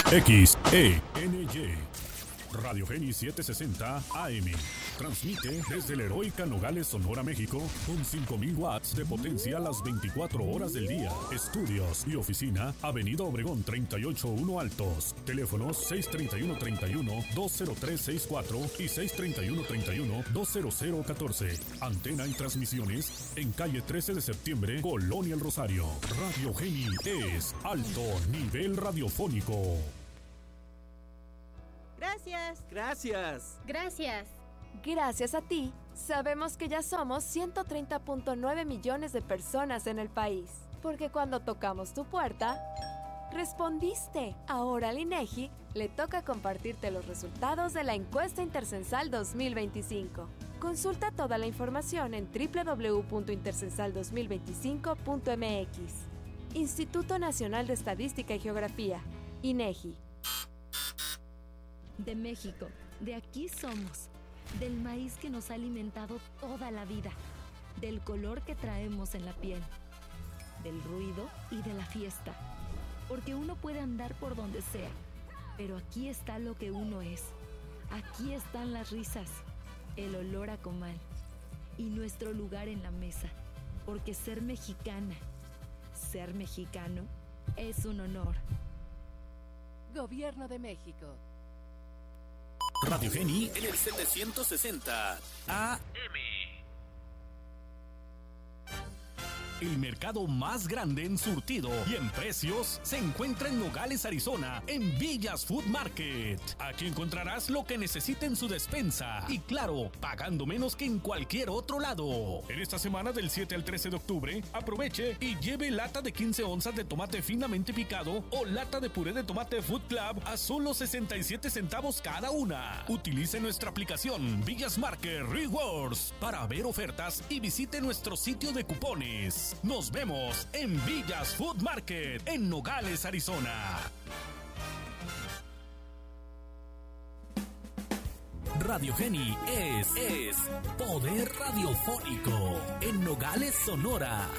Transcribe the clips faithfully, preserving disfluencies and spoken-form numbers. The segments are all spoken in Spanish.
X E N Y. Radio Geni setecientos sesenta A M. Transmite desde la heroica Nogales, Sonora, México, con cinco mil watts de potencia las veinticuatro horas del día. Estudios y oficina, Avenida Obregón treinta y ocho uno Altos. Teléfonos seis treinta y uno treinta y uno, dos cero tres sesenta y cuatro y seis treinta y uno treinta y uno, dos cero cero catorce. Antena y transmisiones en calle trece de septiembre, Colonia El Rosario. Radio Geni es alto nivel radiofónico. Gracias. Gracias. Gracias. Gracias a ti, sabemos que ya somos ciento treinta punto nueve millones de personas en el país. Porque cuando tocamos tu puerta, respondiste. Ahora al INEGI le toca compartirte los resultados de la encuesta Intercensal dos mil veinticinco. Consulta toda la información en doble u doble u doble u punto intercensal dos mil veinticinco punto m x. Instituto Nacional de Estadística y Geografía, INEGI. De México, de aquí somos, del maíz que nos ha alimentado toda la vida, del color que traemos en la piel, del ruido y de la fiesta, porque uno puede andar por donde sea, pero aquí está lo que uno es, aquí están las risas, el olor a comal y nuestro lugar en la mesa, porque ser mexicana, ser mexicano es un honor. Gobierno de México. Radio Geni En el setecientos sesenta A M. El mercado más grande en surtido y en precios se encuentra en Nogales, Arizona, en Villas Food Market. Aquí encontrarás lo que necesita en su despensa y, claro, pagando menos que en cualquier otro lado. En esta semana del siete al trece de octubre, aproveche y lleve lata de quince onzas de tomate finamente picado o lata de puré de tomate Food Club a solo sesenta y siete centavos cada una. Utilice nuestra aplicación Villas Market Rewards para ver ofertas y visite nuestro sitio de cupones. Nos vemos en Villas Food Market, en Nogales, Arizona. Radio Geni es, es poder radiofónico en Nogales, Sonora.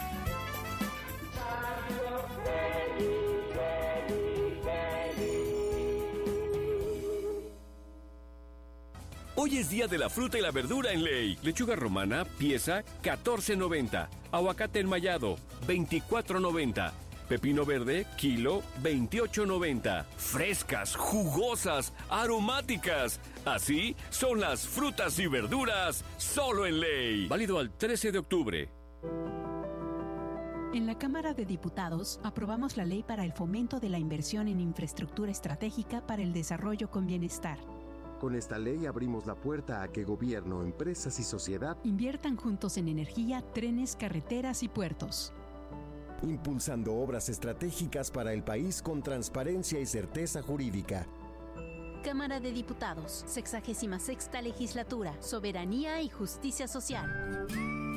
Hoy es día de la fruta y la verdura en Ley. Lechuga romana, pieza, catorce noventa. Aguacate enmayado, veinticuatro noventa. Pepino verde, kilo, veintiocho noventa. Frescas, jugosas, aromáticas. Así son las frutas y verduras, solo en Ley. Válido al trece de octubre. En la Cámara de Diputados aprobamos la ley para el fomento de la inversión en infraestructura estratégica para el desarrollo con bienestar. Con esta ley abrimos la puerta a que gobierno, empresas y sociedad inviertan juntos en energía, trenes, carreteras y puertos. Impulsando obras estratégicas para el país con transparencia y certeza jurídica. Cámara de Diputados, sexagésima sexta legislatura, soberanía y justicia social.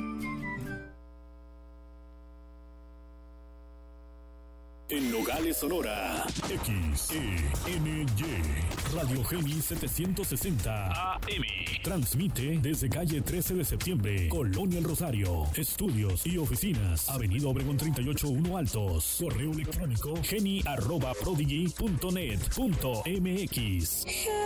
En Nogales, Sonora, X E N Y, Radio Geni setecientos sesenta A M. Transmite desde calle trece de septiembre, Colonia El Rosario. Estudios y oficinas, Avenida Obregón treinta y ocho uno Altos. Correo electrónico geni arroba prodigy punto net punto m x.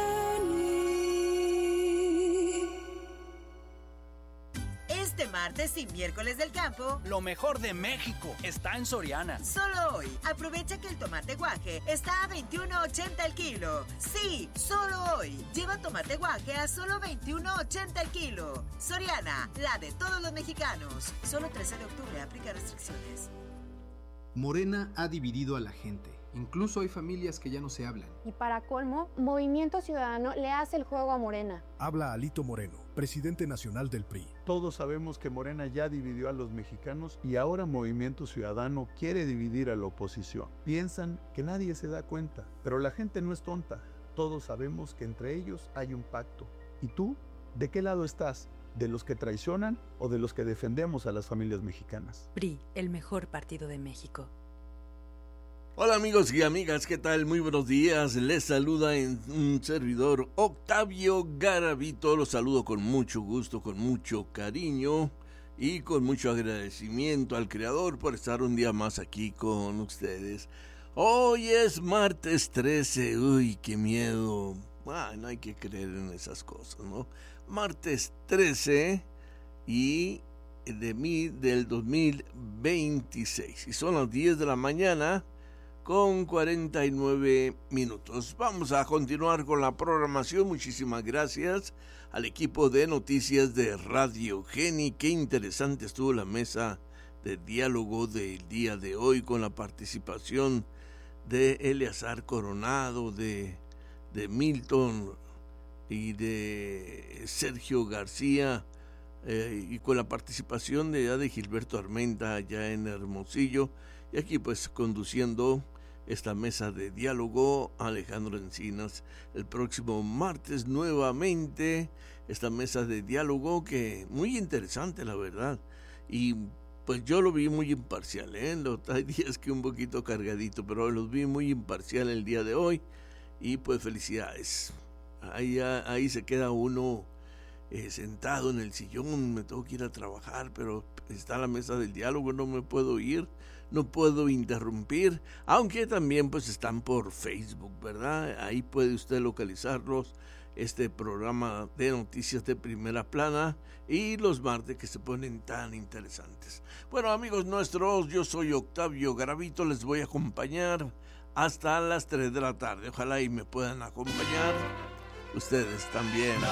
Este martes y miércoles del campo, lo mejor de México está en Soriana. Solo hoy, aprovecha que el tomate guaje está a veintiuno ochenta el kilo. Sí, solo hoy. Lleva tomate guaje a solo veintiuno ochenta el kilo. Soriana, la de todos los mexicanos. Solo trece de octubre, aplica restricciones. Morena ha dividido a la gente. Incluso hay familias que ya no se hablan. Y para colmo, Movimiento Ciudadano le hace el juego a Morena. Habla Alito Moreno, presidente nacional del P R I. Todos sabemos que Morena ya dividió a los mexicanos y ahora Movimiento Ciudadano quiere dividir a la oposición. Piensan que nadie se da cuenta, pero la gente no es tonta. Todos sabemos que entre ellos hay un pacto. ¿Y tú? ¿De qué lado estás? ¿De los que traicionan o de los que defendemos a las familias mexicanas? P R I, el mejor partido de México. Hola amigos y amigas, ¿qué tal? Muy buenos días, les saluda en un servidor Octavio Garavito, los saludo con mucho gusto, con mucho cariño y con mucho agradecimiento al Creador por estar un día más aquí con ustedes. Hoy es martes trece, uy, qué miedo. Ah, no hay que creer en esas cosas, ¿no? Martes trece y de mi, del dos mil veintiséis. Y son las diez de la mañana con cuarenta y nueve minutos. Vamos a continuar con la programación. Muchísimas gracias al equipo de noticias de Radio Geni. Qué interesante estuvo la mesa de diálogo del día de hoy con la participación de Eleazar Coronado, de, de Milton y de Sergio García, eh, y con la participación de, ya de Gilberto Armenta allá en Hermosillo, y aquí pues conduciendo esta mesa de diálogo Alejandro Encinas. El próximo martes nuevamente esta mesa de diálogo, que muy interesante la verdad, y pues yo lo vi muy imparcial, ¿eh? Los, hay días que un poquito cargadito, pero los vi muy imparcial el día de hoy. Y pues felicidades. Ahí, ahí se queda uno eh, sentado en el sillón. Me tengo que ir a trabajar, pero está la mesa del diálogo, no me puedo ir, no puedo interrumpir. Aunque también pues están por Facebook, ¿verdad? Ahí puede usted localizarlos. Este programa de noticias de Primera Plana y los martes que se ponen tan interesantes. Bueno, amigos nuestros, yo soy Octavio Garavito, les voy a acompañar hasta las tres de la tarde. Ojalá y me puedan acompañar ustedes también.